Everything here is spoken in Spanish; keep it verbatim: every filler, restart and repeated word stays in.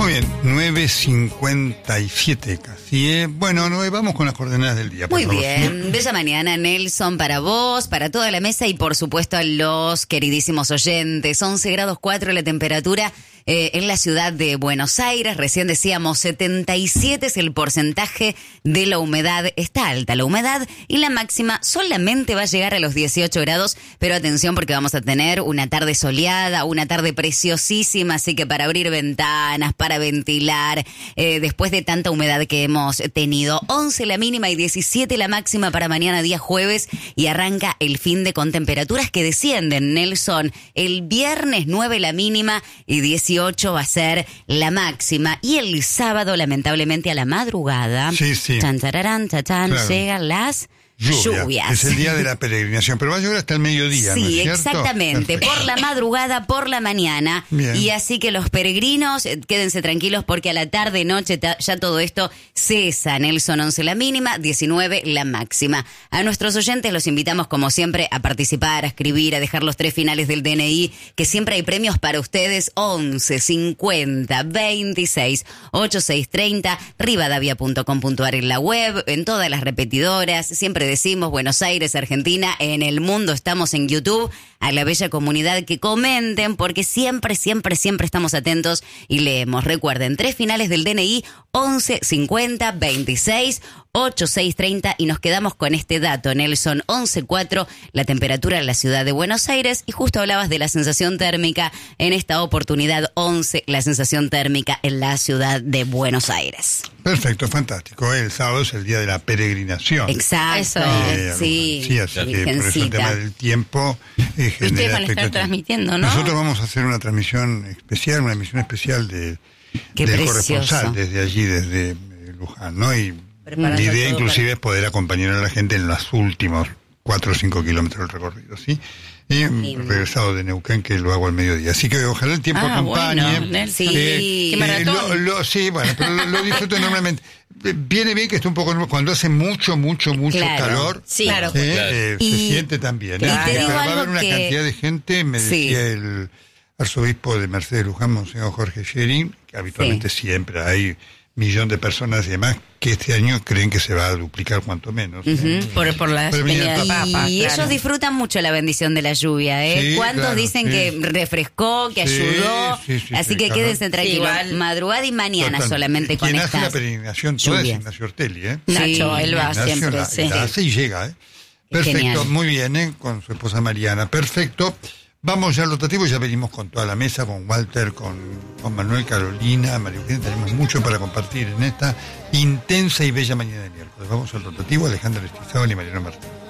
Muy bien, nueve cincuenta y siete casi. ¿eh? Bueno, no, vamos con las coordenadas del día. Muy favor. bien, bella mañana, Nelson, para vos, para toda la mesa y por supuesto a los queridísimos oyentes. once grados cuatro la temperatura eh, en la ciudad de Buenos Aires. Recién decíamos setenta y siete es el porcentaje de la humedad. Está alta la humedad y la máxima solamente va a llegar a los dieciocho grados. Pero atención porque vamos a tener una tarde soleada, una tarde preciosísima. Así que para abrir ventanas, para ventilar, eh, después de tanta humedad que hemos tenido. once la mínima y diecisiete la máxima para mañana día jueves y arranca el fin de con temperaturas que descienden, Nelson. El viernes nueve la mínima y dieciocho va a ser la máxima. Y el sábado, lamentablemente, a la madrugada, sí, sí. chan, chararán, chachán, claro. llegan las... Lluvia. Lluvias. Es el día de la peregrinación, pero va a llover hasta el mediodía, sí, ¿no es cierto? Exactamente, Perfecto. por la madrugada, por la mañana. Bien. Y así que los peregrinos, eh, quédense tranquilos porque a la tarde, noche, ta, ya todo esto cesa. Nelson, once la mínima, diecinueve la máxima. A nuestros oyentes los invitamos, como siempre, a participar, a escribir, a dejar los tres finales del D N I, que siempre hay premios para ustedes. once, cincuenta, veintiséis, ochenta y seis treinta, rivadavia punto com punto ar en la web, en todas las repetidoras. Siempre decimos Buenos Aires, Argentina, en el mundo estamos en YouTube, a la bella comunidad que comenten, porque siempre, siempre, siempre estamos atentos y leemos. Recuerden, tres finales del D N I, once, cincuenta, veintiséis, ochenta y seis treinta, y nos quedamos con este dato, Nelson, once cuatro, la temperatura en la ciudad de Buenos Aires, y justo hablabas de la sensación térmica, en esta oportunidad once, la sensación térmica en la ciudad de Buenos Aires. Perfecto, fantástico. El sábado es el día de la peregrinación. Exacto, eh, sí. Sí, así que por eso el tema del tiempo eh, genera ustedes van a estar transmitiendo, ¿no? Nosotros vamos a hacer una transmisión especial, una emisión especial de, del corresponsal desde allí, desde Luján, ¿no? Y la idea inclusive para... es poder acompañar a la gente en los últimos cuatro o cinco kilómetros del recorrido, ¿sí? Y sí, regresado de Neuquén, que lo hago al mediodía. Así que ojalá el tiempo ah, acompañe. Bueno, sí, eh, qué maratón. Eh, lo, lo, sí, bueno, pero lo, lo disfruto enormemente. Viene bien que esté un poco, cuando hace mucho, mucho, mucho claro, calor, sí, claro, eh, claro. Eh, Y, se siente también. Claro. ¿eh? Pero va a haber una que... cantidad de gente, me decía sí. el arzobispo de Mercedes Luján, Monseñor Jorge Scherin, que habitualmente sí. siempre hay millón de personas y demás, que este año creen que se va a duplicar cuanto menos. Uh-huh. ¿eh? Por, por la venida de papa. Y claro. ellos disfrutan mucho la bendición de la lluvia, ¿eh? Sí, ¿Cuántos claro, dicen sí. que refrescó, que sí, ayudó? Sí, sí, Así sí, que claro. quédense tranquilos. Sí, madrugada y mañana Total. solamente con Quien estas hace la peregrinación toda es Ignacio Ortelli, ¿eh? Nacho, sí. él va Ignacio siempre, la, sí. la hace y llega, ¿eh? Perfecto, Genial. Muy bien, ¿eh? Con su esposa Mariana. Perfecto. Vamos ya al rotativo, ya venimos con toda la mesa, con Walter, con, con Manuel, Carolina, María Eugenia. Tenemos mucho para compartir en esta intensa y bella mañana de miércoles. Vamos al rotativo, Alejandra Estizábal y Mariano Martín.